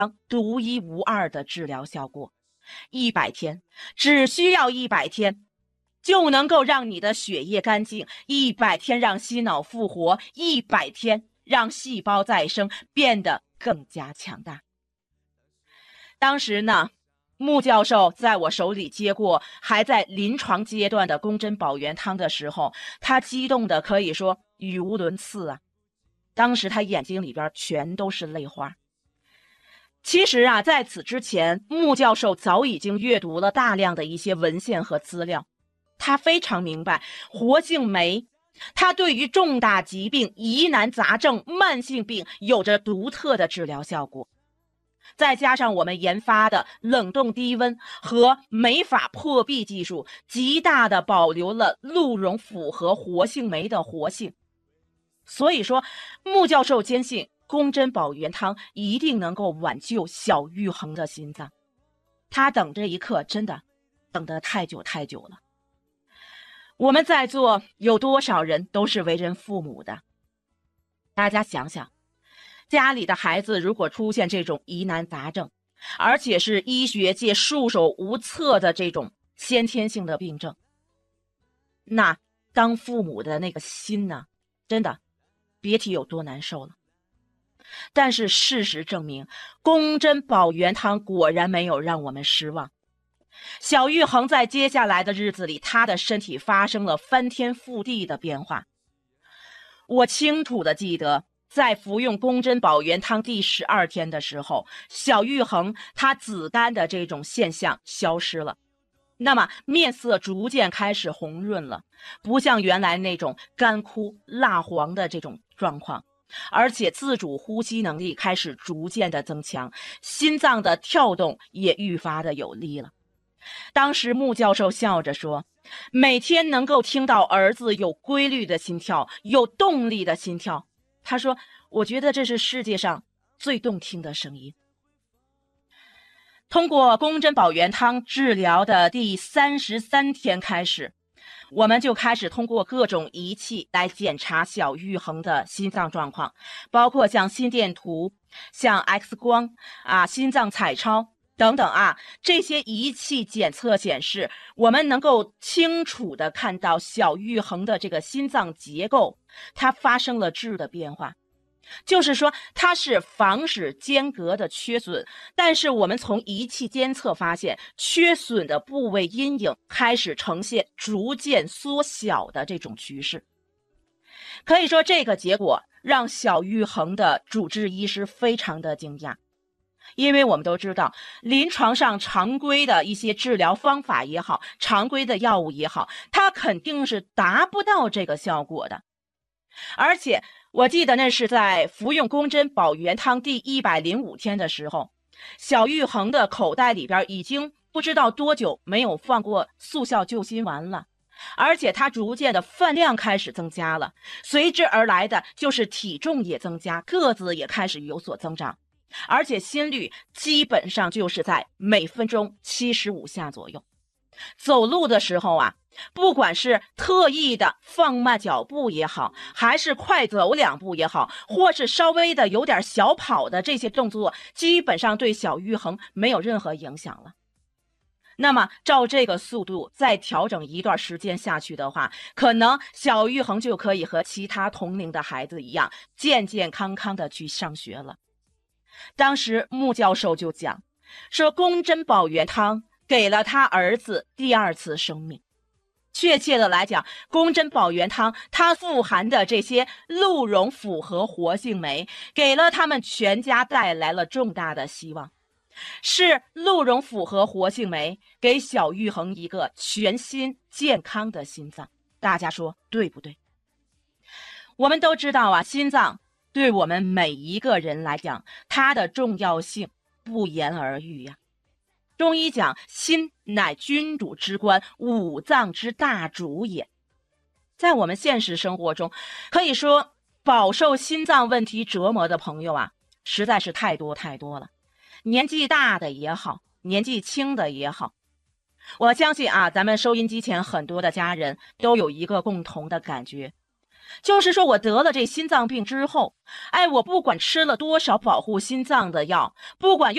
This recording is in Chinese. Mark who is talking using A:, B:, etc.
A: 独一无二的治疗效果。100天，只需要100天，就能够让你的血液干净，100天让心脑复活，100天让细胞再生，变得更加强大。当时呢，穆教授在我手里接过还在临床阶段的宫针保元汤的时候，他激动的可以说语无伦次啊。当时他眼睛里边全都是泪花。其实啊，在此之前，穆教授早已经阅读了大量的一些文献和资料，他非常明白活性酶它对于重大疾病、疑难杂症、慢性病有着独特的治疗效果。再加上我们研发的冷冻低温和酶法破壁技术，极大的保留了鹿茸复合活性酶的活性。所以说，穆教授坚信宫针保元汤一定能够挽救小玉衡的心脏。他等这一刻真的等得太久太久了。我们在座有多少人都是为人父母的？大家想想，家里的孩子如果出现这种疑难杂症，而且是医学界束手无策的这种先天性的病症，那当父母的那个心呢，真的别提有多难受了。但是事实证明，宫针保元汤果然没有让我们失望。小玉衡在接下来的日子里，她的身体发生了翻天覆地的变化。我清楚地记得，在服用宫针保元汤第12天的时候，小玉衡她子绢的这种现象消失了，那么面色逐渐开始红润了，不像原来那种干枯蜡黄的这种状况，而且自主呼吸能力开始逐渐的增强，心脏的跳动也愈发的有力了。当时穆教授笑着说，每天能够听到儿子有规律的心跳，有动力的心跳，他说我觉得这是世界上最动听的声音。通过宫针保元汤治疗的第33天开始，我们就开始通过各种仪器来检查小玉衡的心脏状况，包括像心电图、像 X 光心脏彩超等等这些仪器检测显示，我们能够清楚地看到小玉衡的这个心脏结构，它发生了质的变化。就是说它是防止间隔的缺损，但是我们从仪器监测发现，缺损的部位阴影开始呈现逐渐缩小的这种趋势。可以说这个结果让小玉衡的主治医师非常的惊讶，因为我们都知道临床上常规的一些治疗方法也好，常规的药物也好，它肯定是达不到这个效果的。而且我记得那是在服用宫针保元汤第105天的时候，小玉衡的口袋里边已经不知道多久没有放过速效救心丸了，而且它逐渐的饭量开始增加了，随之而来的就是体重也增加，个子也开始有所增长，而且心率基本上就是在每分钟75下左右。走路的时候不管是特意的放慢脚步也好，还是快走2步也好，或是稍微的有点小跑的这些动作，基本上对小玉衡没有任何影响了。那么照这个速度再调整一段时间下去的话，可能小玉衡就可以和其他同龄的孩子一样，健健康康的去上学了。当时穆教授就讲说，宫针保元汤给了他儿子第2次生命。确切的来讲，宫针保元汤它富含的这些鹿茸复合活性酶，给了他们全家带来了重大的希望。是鹿茸复合活性酶给小玉衡一个全新健康的心脏，大家说对不对？我们都知道心脏对我们每一个人来讲，它的重要性不言而喻呀。中医讲，心乃君主之官，五脏之大主也。在我们现实生活中，可以说饱受心脏问题折磨的朋友实在是太多太多了。年纪大的也好，年纪轻的也好，我相信咱们收音机前很多的家人都有一个共同的感觉，就是说我得了这心脏病之后，我不管吃了多少保护心脏的药，不管